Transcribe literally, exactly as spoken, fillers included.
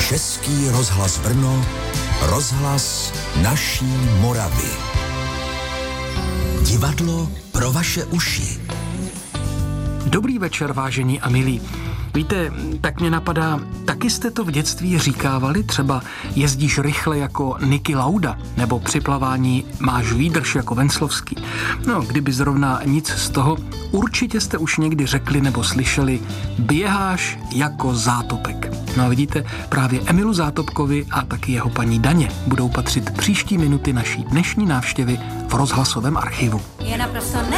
Český rozhlas Brno, rozhlas naší Moravy. Divadlo pro vaše uši. Dobrý večer, vážení a milí. Víte, tak mě napadá, taky jste to v dětství říkávali? Třeba jezdíš rychle jako Niki Lauda, nebo při plavání máš výdrž jako Venclovský. No, kdyby zrovna nic z toho, určitě jste už někdy řekli nebo slyšeli, běháš jako Zátopek. No a vidíte, právě Emilu Zátopkovi a taky jeho paní Daně budou patřit příští minuty naší dnešní návštěvy v rozhlasovém archivu. Je naprosto